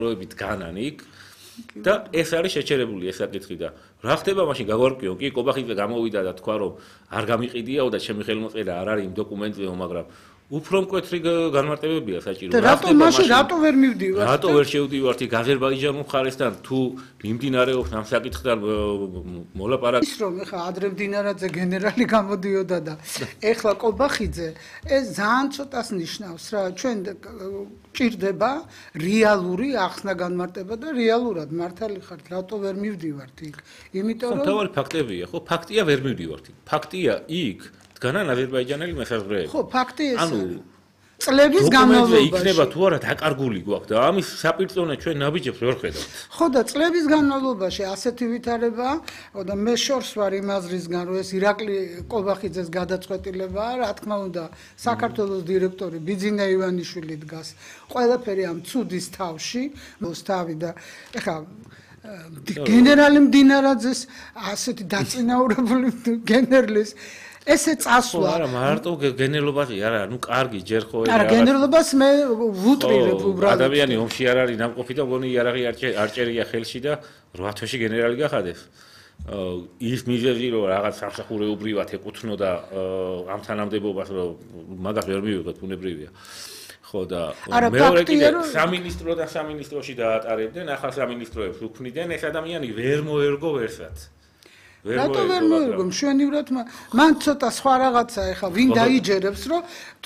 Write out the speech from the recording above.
პროებით განან იქ და ეს არის შეჩერებული ეს საკითხი და რა ხდება მაშინ გავარკვიო კი კობახიძე გამოვიდა და თქვა რომ არ გამიყიდიაო და ჩემი ხელმოწერა არ არის იმ დოკუმენტზეო მაგრამ უფრო მკვეთრი განმარტებებია საჭირო. რატო მაშინ რატო ვერ მივდივართ? რატო ვერ შევდივართ იქ აზერბაიჯანულ მხარესთან თუ მიმდინარეობს ამ საკითხთან მოლაპარაკება? ის რომ ეხლა ადრე მდინარაძე გენერალი გამოდიოდა და ეხლა კობახიძე ეს ძალიან ცოტას ნიშნავს რა ჩვენ ჭირდება რეალური ახსნა განმარტება და რეალურად მართალი ხართ რატო ვერ მივდივართ იქ? იმიტომ რომ თავი ფაქტებია ხო ფაქტია ვერ მივდივართ იქ. ფაქტია იქ განან აზერბაიჯანელი მესაზღვრეები. ხო, ფაქტი ეს არის. წლების განმავლობაში იქნება თუ არა დაკარგული გვაქვს და ამის საპირწონე ჩვენ ნაბიჯებს ვერ ხედავთ. ხო და წლების განმავლობაში ასეთი ვითარებაა და მე შორს ვარ იმ აზრისგან რომ ეს ირაკლი კობახიძეს გადაწყვეტილებაა, რა თქმა უნდა, საქართველოს დირექტორი ბიძინა ივანიშვილი დგას ყველაფერი ამ ცუდის თავში, თავი და ეხლა გენერალი მდინარაძეს ასეთი დაწინაურებული გენერლის ესე წასვლა არა მარტო გენერლობაზე არა ნუ კარგი ჯერ ხო არა გენერლობას მე ვუტრირებ უბრალოდ ადამიანი ომში არ არის ნამყოფი და გონი იარაღი არ ჭერია ხელში და 8 თვეში გენერალი გახადეს ის მიზეზი რომ რაღაც სამსახურეობრივად ეკუთვნოდა ამ თანამდებობას რომ მაგას ვერ მივიღეთ უნებრივია ხო და მეორე კიდე სამინისტრო და სამინისტროში დაატარებდნენ ახალ სამინისტროებს უქმნიდნენ ეს ადამიანი ვერ მოერგო ვერსად რატო ვერ მოერგო მშვენივრად მან ცოტა სხვა რაღაცა ეხა ვინ დაიჯერებს რომ